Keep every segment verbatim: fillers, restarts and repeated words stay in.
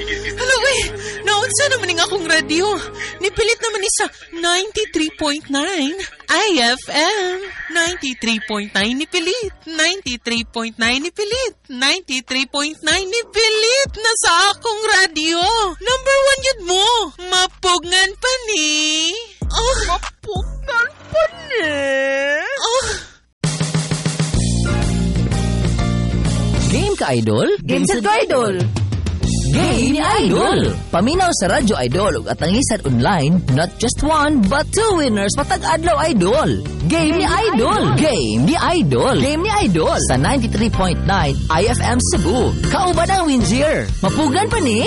Hala, uy, naunsa naman nga akong radyo. Nipilit naman ni sa ninety-three point nine I F M. ninety-three point nine nipilit. ninety-three point nine nipilit. ninety-three point nine nipilit na sa akong radyo. Number one yun mo. Mapugngan pa ni. Oh. Mapugngan pa ni. Oh. Game ka, Idol? Game sa Idol. Game ni Idol. Paminaw sa Radyo Idol ug atangisan online, not just one, but two winners matag adlaw Idol. Game ni Idol. Game ni Idol. Game ni Idol sa ninety-three point nine I F M Cebu. Kauban ang Windsor. Mapugan pa ni.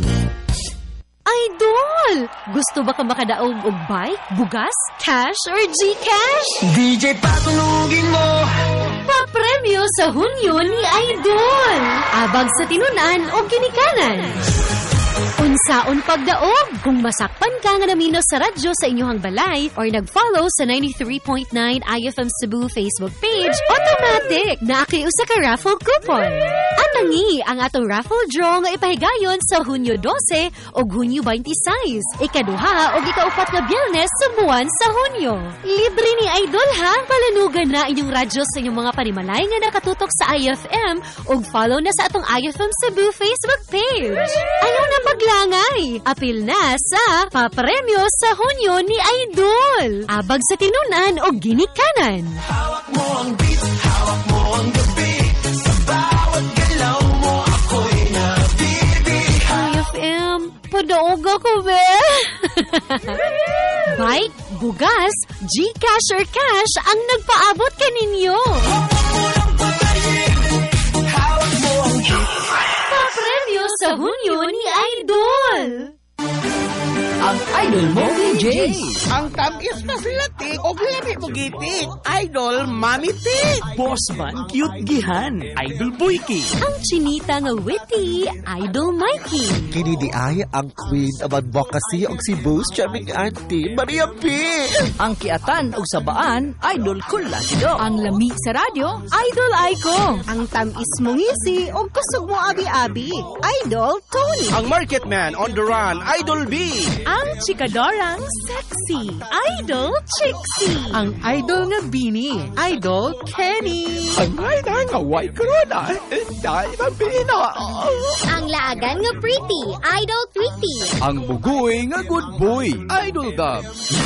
Idol! Gusto ba ka makadaog og bike, bugas, cash, or Gcash? D J patulugin mo. Papremyo sa Hunyo ni Idol! Abag sa tinunan o ginikanan. Unsaon pagdaog kung masakpan ka nga namino sa radyo sa inyohang balay or nag-follow sa ninety-three point nine I F M Cebu Facebook page, automatic na akiusa ka raffle coupon. Anangi ang atong raffle draw nga ipahigayon sa Hunyo twelve o Hunyo twenty-six, ikaduha o ikaupat nga Biyernes sa buwan sa Hunyo. Libre ni Idol ha, palanugan na inyong radyo sa inyong mga panimalay nga nakatutok sa I F M o follow na sa atong I F M Cebu Facebook page. Ayaw na maglangay, apil na sa papremyo sa Hunyo ni Idol. Abag sa tinunan o ginikanan. Hawak mo ang beats, hawak mo ang gabi. Sa bawat galaw mo ako'y nabibi. I F M, padaog ako, be. Bike, bugas, Gcash or cash ang nagpaabot kaninyo. Hawak mo ang beats. Papremyo sa Hunyo ni Idol. Ang Idol mo D J. Ang tamis na sila tik o labi mo gitik. Idol Mami Tik. Boss man, cute gihan. Idol Boyki. Ang chinita nga witty, Idol Mikey. Kini di ay ang queen of advocacy og si Boss Charming Auntie Maria P. Ang kiatan ug sabaan, Idol Kula Sido. Ang lami sa radyo, Idol Aiko. Ang tamis mong ngisi o kusog mo abi-abi, Idol Tony. Ang market man on the run, Idol B. Ang chikadorang sexy, Idol Trixie. Ang idol nga Bini, Idol Kenny. Ang ngayon nga white corona. Dahil ang pina. Ang laagan nga pretty, Idol Tweety. Ang bugoy nga good boy. Idol Dub.